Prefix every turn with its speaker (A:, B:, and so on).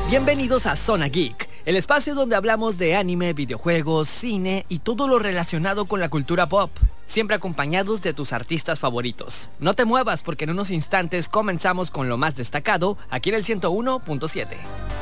A: Bienvenidos a Zona Geek, el espacio donde hablamos de anime, videojuegos, cine y todo lo relacionado con la cultura pop, siempre acompañados de tus artistas favoritos. No te muevas porque en unos instantes comenzamos con lo más destacado aquí en el 101.7.